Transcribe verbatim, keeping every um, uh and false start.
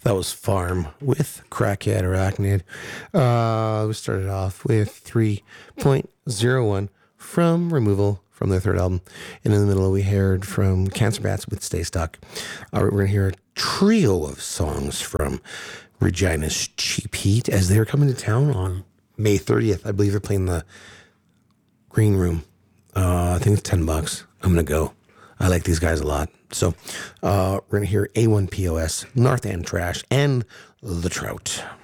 That was Farm with Crackhead Arachnid. Uh, we started off with three point oh one from Removal from their third album. And in the middle, we heard from Cancer Bats with Stay Stuck. Uh, we're going to hear a trio of songs from Regina's Cheap Heat as they're coming to town on May thirtieth. I believe they're playing the Green Room. Uh, I think it's ten bucks. I'm going to go. I like these guys a lot. So uh, we're going to hear A one P O S, North End Trash, and The Trout.